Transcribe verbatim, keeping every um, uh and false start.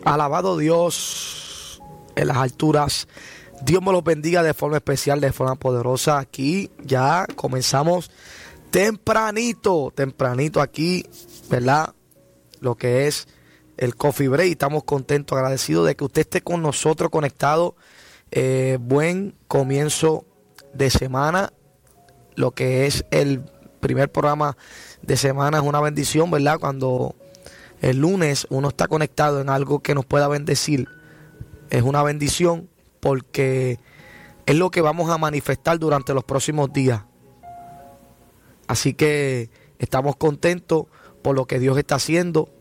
Alabado Dios en las alturas. Dios me los bendiga de forma especial, de forma poderosa. Aquí ya comenzamos tempranito, tempranito aquí, ¿verdad? Lo que es el Coffee Break. Estamos contentos, agradecidos de que usted esté con nosotros conectado. Eh, buen comienzo de semana. Lo que es el primer programa de semana es una bendición, ¿verdad? Cuando el lunes uno está conectado en algo que nos pueda bendecir, es una bendición porque es lo que vamos a manifestar durante los próximos días. Así que estamos contentos por lo que Dios está haciendo.